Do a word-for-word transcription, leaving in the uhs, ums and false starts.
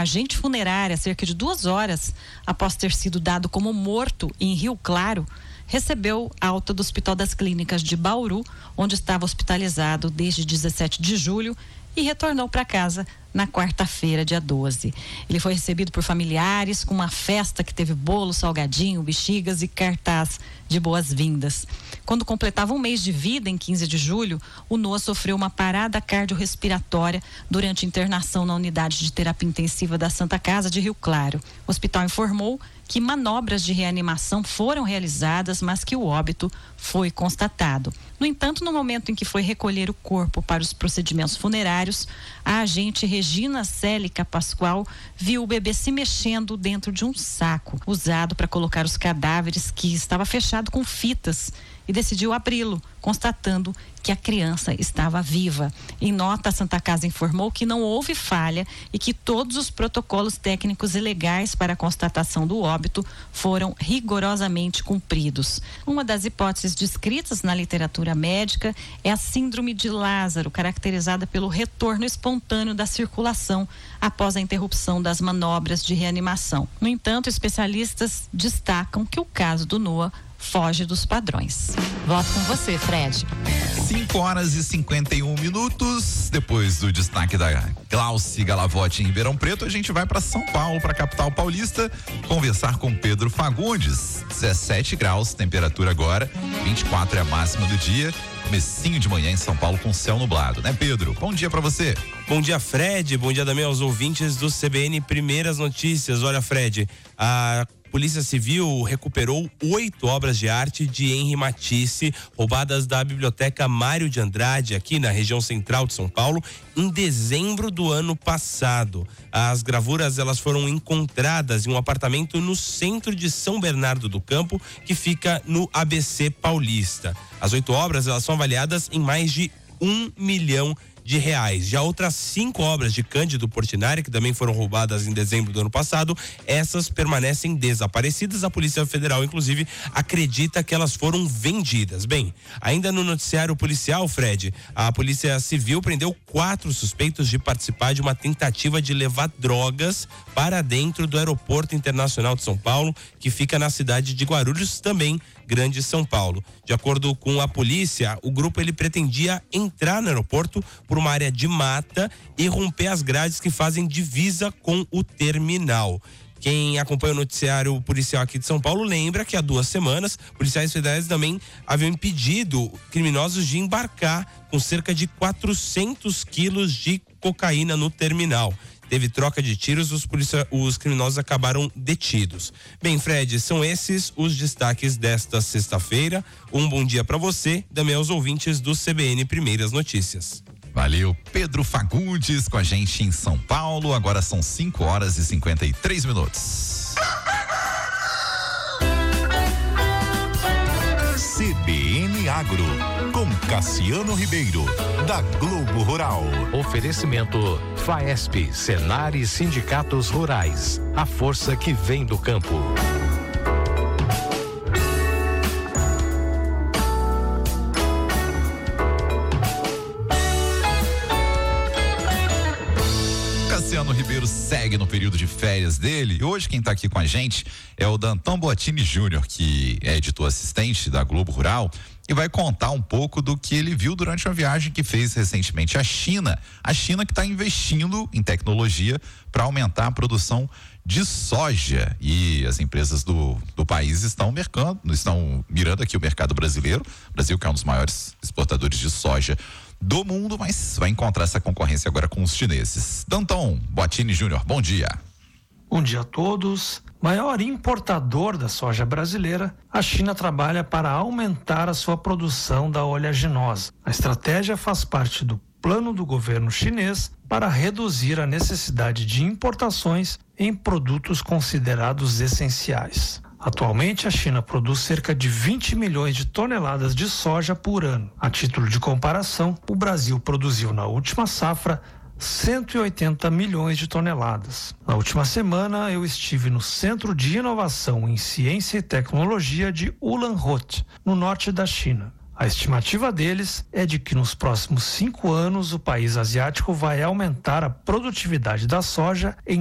agente funerária cerca de duas horas após ter sido dado como morto em Rio Claro, recebeu alta do Hospital das Clínicas de Bauru, onde estava hospitalizado desde dezessete de julho, e retornou para casa na quarta-feira, dia doze. Ele foi recebido por familiares com uma festa que teve bolo, salgadinho, bexigas e cartaz de boas-vindas. Quando completava um mês de vida, em quinze de julho, o Noah sofreu uma parada cardiorrespiratória durante internação na unidade de terapia intensiva da Santa Casa de Rio Claro. O hospital informou que manobras de reanimação foram realizadas, mas que o óbito foi constatado. No entanto, no momento em que foi recolher o corpo para os procedimentos funerários, a agente Regina Célica Pascoal viu o bebê se mexendo dentro de um saco usado para colocar os cadáveres, que estava fechado com fitas, e decidiu abri-lo, constatando que a criança estava viva. Em nota, a Santa Casa informou que não houve falha e que todos os protocolos técnicos e legais para a constatação do óbito foram rigorosamente cumpridos. Uma das hipóteses descritas na literatura médica é a síndrome de Lázaro, caracterizada pelo retorno espontâneo da circulação após a interrupção das manobras de reanimação. No entanto, especialistas destacam que o caso do Noah foge dos padrões. Volto com você, Fred. cinco horas e cinquenta e um minutos. Depois do destaque da Glauci Galavotti em Ribeirão Preto, a gente vai para São Paulo, para a capital paulista, conversar com Pedro Fagundes. dezessete graus, temperatura agora, vinte e quatro é a máxima do dia. Comecinho de manhã em São Paulo com céu nublado, né, Pedro? Bom dia para você. Bom dia, Fred. Bom dia também aos ouvintes do C B N Primeiras Notícias. Olha, Fred, a Polícia Civil recuperou oito obras de arte de Henri Matisse, roubadas da Biblioteca Mário de Andrade, aqui na região central de São Paulo, em dezembro do ano passado. As gravuras, elas foram encontradas em um apartamento no centro de São Bernardo do Campo, que fica no A B C Paulista. As oito obras, elas são avaliadas em mais de um milhão de reais. Já outras cinco obras de Cândido Portinari, que também foram roubadas em dezembro do ano passado, essas permanecem desaparecidas. A Polícia Federal, inclusive, acredita que elas foram vendidas. Bem, ainda no noticiário policial, Fred, a Polícia Civil prendeu quatro suspeitos de participar de uma tentativa de levar drogas para dentro do Aeroporto Internacional de São Paulo, que fica na cidade de Guarulhos, também Grande São Paulo. De acordo com a polícia, o grupo ele pretendia entrar no aeroporto por uma área de mata e romper as grades que fazem divisa com o terminal. Quem acompanha o noticiário policial aqui de São Paulo lembra que há duas semanas, policiais federais também haviam impedido criminosos de embarcar com cerca de quatrocentos quilos de cocaína no terminal. Teve troca de tiros, os, policia, os criminosos acabaram detidos. Bem, Fred, são esses os destaques desta sexta-feira. Um bom dia para você, também aos ouvintes do C B N Primeiras Notícias. Valeu, Pedro Fagundes com a gente em São Paulo. Agora são cinco horas e cinquenta e três minutos. C B N Agro, com Cassiano Ribeiro, da Globo Rural. Oferecimento Faesp, Senar e Sindicatos Rurais. A força que vem do campo. Cassiano Ribeiro segue no período de férias dele. E hoje quem está aqui com a gente é o Danton Bottini Júnior, que é editor assistente da Globo Rural, e vai contar um pouco do que ele viu durante uma viagem que fez recentemente à China. A China que está investindo em tecnologia para aumentar a produção de soja. E as empresas do, do país estão, mercando, estão mirando aqui o mercado brasileiro. Brasil, que é um dos maiores exportadores de soja do mundo, mas vai encontrar essa concorrência agora com os chineses. Danton Bottini Júnior, bom dia. Bom dia a todos. Maior importador da soja brasileira, a China trabalha para aumentar a sua produção da oleaginosa. A estratégia faz parte do plano do governo chinês para reduzir a necessidade de importações em produtos considerados essenciais. Atualmente, a China produz cerca de vinte milhões de toneladas de soja por ano. A título de comparação, o Brasil produziu na última safra cento e oitenta milhões de toneladas. Na última semana, eu estive no Centro de Inovação em Ciência e Tecnologia de Ulan-Hot, no norte da China. A estimativa deles é de que nos próximos cinco anos o país asiático vai aumentar a produtividade da soja em